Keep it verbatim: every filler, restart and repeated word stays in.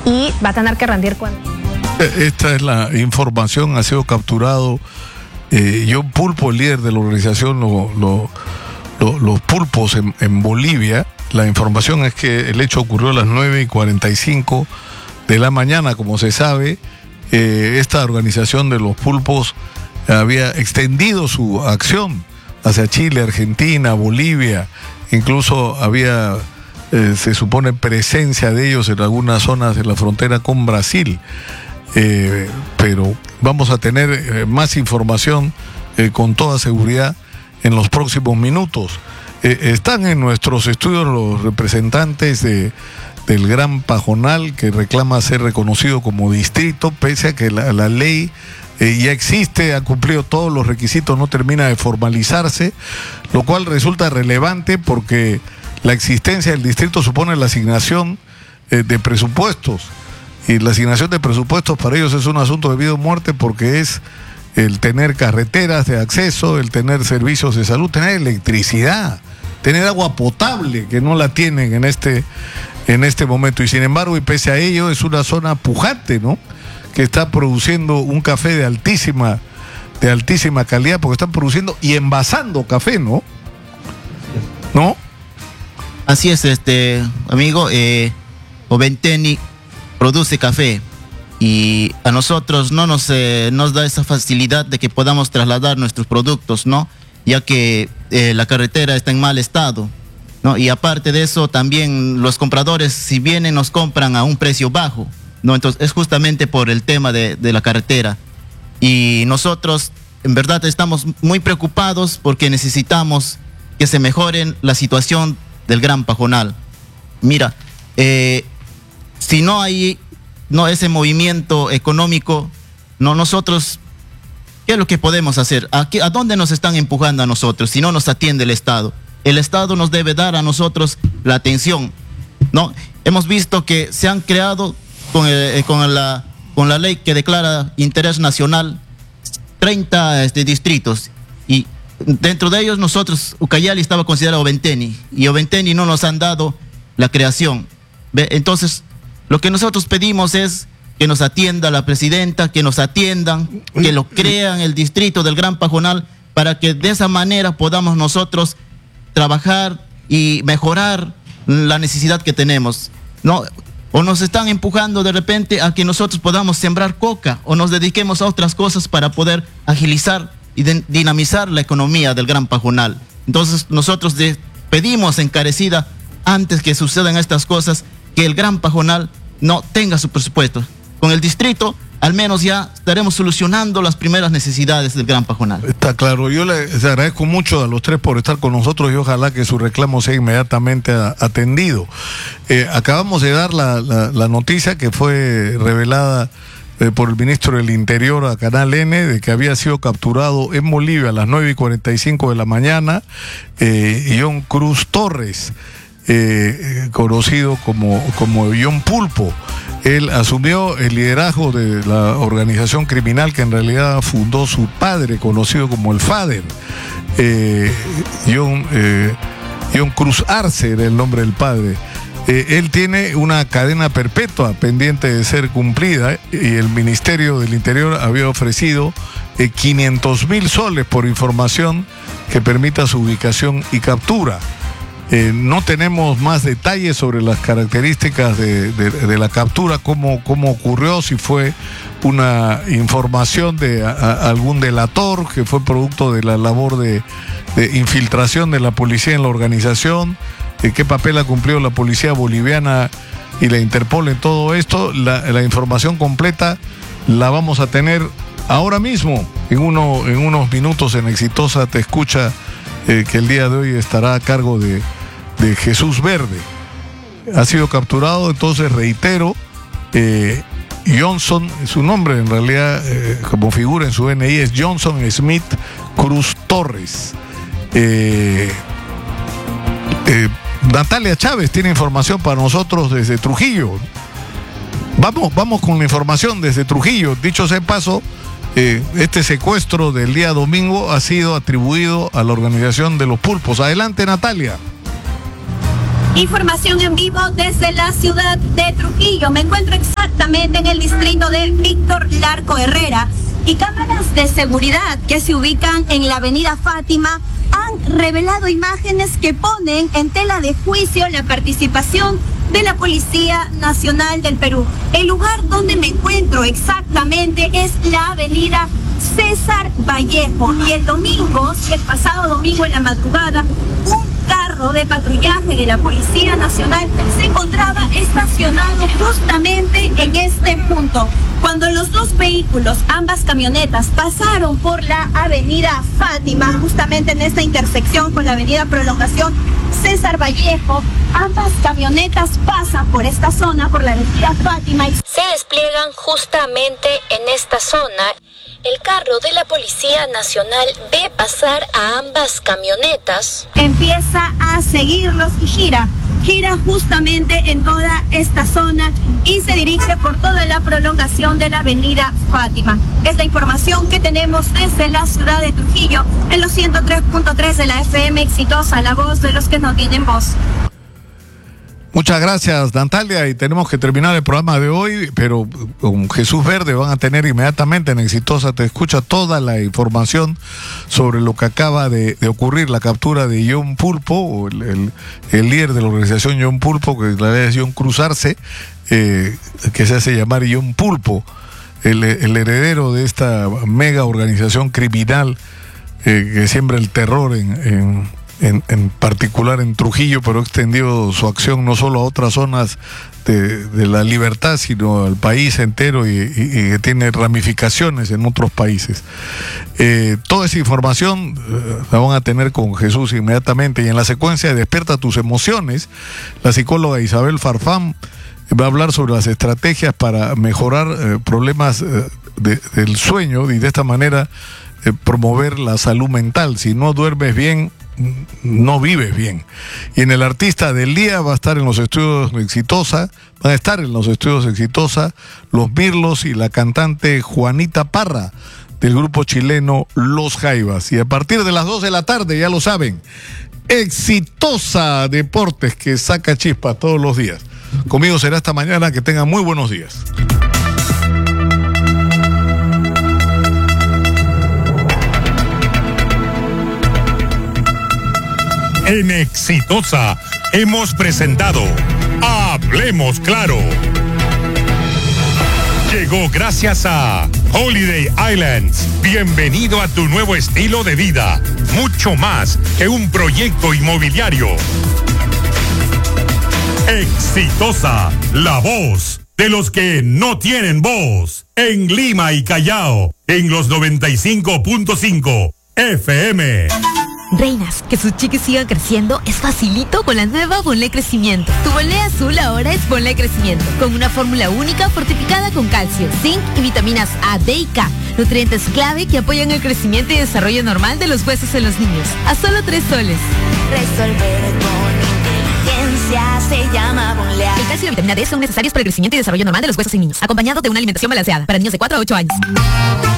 y va a tener que rendir cuentas. Esta es la información. Ha sido capturado eh, John Pulpo, el líder de la organización lo, lo, lo, Los Pulpos en, en Bolivia. La información es que el hecho ocurrió a las nueve y cuarenta y cinco de la mañana. Como se sabe, eh, esta organización de los Pulpos había extendido su acción hacia Chile, Argentina, Bolivia. Incluso había, eh, se supone, presencia de ellos en algunas zonas de la frontera con Brasil. Eh, pero vamos a tener eh, más información eh, con toda seguridad en los próximos minutos. Eh, están en nuestros estudios los representantes de, del Gran Pajonal, que reclama ser reconocido como distrito, pese a que la, la ley eh, ya existe, ha cumplido todos los requisitos, no termina de formalizarse, lo cual resulta relevante porque la existencia del distrito supone la asignación eh, de presupuestos. Y la asignación de presupuestos para ellos es un asunto de vida o muerte, porque es el tener carreteras de acceso, el tener servicios de salud, tener electricidad, tener agua potable, que no la tienen en este, en este momento. Y sin embargo, y pese a ello, es una zona pujante, ¿no?, que está produciendo un café de altísima, de altísima calidad, porque están produciendo y envasando café, ¿no? ¿No? Así es, este amigo, eh, Oventeni produce café y a nosotros no nos, eh, nos da esa facilidad de que podamos trasladar nuestros productos, ¿no? Ya que eh, la carretera está en mal estado, ¿no? Y aparte de eso, también los compradores, si vienen, nos compran a un precio bajo, ¿no? Entonces es justamente por el tema de, de la carretera. Y nosotros, en verdad, estamos muy preocupados porque necesitamos que se mejoren la situación del Gran Pajonal. Mira, eh, si no hay no ese movimiento económico, no nosotros, ¿qué es lo que podemos hacer? ¿A, qué, ¿A dónde nos están empujando a nosotros si no nos atiende el Estado? El Estado nos debe dar a nosotros la atención, ¿no? Hemos visto que se han creado con, el, con, la, con la ley que declara interés nacional treinta este, distritos, y dentro de ellos nosotros, Ucayali estaba considerado Oventeni, y Oventeni no nos han dado la creación. ¿Ve? Entonces, lo que nosotros pedimos es que nos atienda la presidenta, que nos atiendan, que lo crean el distrito del Gran Pajonal, para que de esa manera podamos nosotros trabajar y mejorar la necesidad que tenemos, ¿no? O nos están empujando de repente a que nosotros podamos sembrar coca o nos dediquemos a otras cosas para poder agilizar y dinamizar la economía del Gran Pajonal. Entonces nosotros de, pedimos encarecida, antes que sucedan estas cosas, que el Gran Pajonal no tenga su presupuesto. Con el distrito, al menos ya estaremos solucionando las primeras necesidades del Gran Pajonal. Está claro. Yo les agradezco mucho a los tres por estar con nosotros y ojalá que su reclamo sea inmediatamente atendido. Eh, acabamos de dar la, la, la noticia que fue revelada eh, por el ministro del Interior a Canal N, de que había sido capturado en Bolivia a las nueve y cuarenta y cinco de la mañana eh, John Cruz Torres, Eh, conocido como, como John Pulpo. Él asumió el liderazgo de la organización criminal que en realidad fundó su padre, conocido como el FADER. Eh, John, eh, John Cruz Arce era el nombre del padre. Eh, él tiene una cadena perpetua pendiente de ser cumplida y el Ministerio del Interior había ofrecido eh, quinientos mil soles por información que permita su ubicación y captura. Eh, no tenemos más detalles sobre las características de, de, de la captura, cómo, cómo ocurrió, si fue una información de a, a algún delator, que fue producto de la labor de, de infiltración de la policía en la organización, eh, qué papel ha cumplido la policía boliviana y la Interpol en todo esto. La, la información completa la vamos a tener ahora mismo, en, uno, en unos minutos en Exitosa Te Escucha, Eh, que el día de hoy estará a cargo de, de Jesús Verde. Ha sido capturado, entonces reitero, eh, Johnson, su nombre en realidad eh, como figura en su D N I es Johnson Smith Cruz Torres. Eh, eh, Natalia Chávez tiene información para nosotros desde Trujillo. Vamos, vamos con la información desde Trujillo. Dicho sea de paso, Eh, este secuestro del día domingo ha sido atribuido a la organización de los Pulpos. Adelante, Natalia. Información en vivo desde la ciudad de Trujillo. Me encuentro exactamente en el distrito de Víctor Larco Herrera y cámaras de seguridad que se ubican en la avenida Fátima han revelado imágenes que ponen en tela de juicio la participación de la Policía Nacional del Perú. El lugar donde me encuentro exactamente es la avenida César Vallejo y el domingo, el pasado domingo en la madrugada, un carro de patrullaje de la Policía Nacional se encontraba estacionado justamente en este punto. Cuando los dos vehículos, ambas camionetas, pasaron por la avenida Fátima, justamente en esta intersección con la avenida Prolongación César Vallejo, ambas camionetas pasan por esta zona, por la avenida Fátima, y se despliegan justamente en esta zona. El carro de la Policía Nacional ve pasar a ambas camionetas. Empieza a seguirlos y gira. Gira justamente en toda esta zona y se dirige por toda la prolongación de la avenida Fátima. Es la información que tenemos desde la ciudad de Trujillo en los ciento tres punto tres de la F M Exitosa, la voz de los que no tienen voz. Muchas gracias, Natalia, y tenemos que terminar el programa de hoy, pero con Jesús Verde van a tener inmediatamente en Exitosa Te Escucha toda la información sobre lo que acaba de, de ocurrir, la captura de John Pulpo, el, el, el líder de la organización John Pulpo, que la vez John Cruzarse, eh, que se hace llamar John Pulpo, el, el heredero de esta mega organización criminal eh, que siembra el terror en... en En, en particular en Trujillo, pero ha extendido su acción no solo a otras zonas de, de la libertad, sino al país entero y, y, y que tiene ramificaciones en otros países. Eh, toda esa información eh, la van a tener con Jesús inmediatamente, y en la secuencia de Despierta tus emociones, la psicóloga Isabel Farfán va a hablar sobre las estrategias para mejorar eh, problemas eh, de, del sueño y de esta manera eh, promover la salud mental. Si no duermes bien, no vives bien. Y en el artista del día va a estar en los estudios Exitosa, van a estar en los estudios Exitosa Los Mirlos y la cantante Juanita Parra del grupo chileno Los Jaivas. Y a partir de las dos de la tarde, ya lo saben, Exitosa Deportes, que saca chispas todos los días. Conmigo será esta mañana. Que tengan muy buenos días. En Exitosa hemos presentado Hablemos Claro. Llegó gracias a Holiday Islands. Bienvenido a tu nuevo estilo de vida. Mucho más que un proyecto inmobiliario. Exitosa, la voz de los que no tienen voz. En Lima y Callao, en los noventa y cinco punto cinco F M. Reinas, que sus chiquis sigan creciendo es facilito con la nueva Bonlé Crecimiento. Tu Bonlé azul ahora es Bonlé Crecimiento, con una fórmula única fortificada con calcio, zinc y vitaminas A, D y K, nutrientes clave que apoyan el crecimiento y desarrollo normal de los huesos en los niños. A solo tres soles. Resolver con inteligencia se llama Bonlé. El calcio y la vitamina D son necesarios para el crecimiento y desarrollo normal de los huesos en niños, acompañado de una alimentación balanceada para niños de cuatro a ocho años.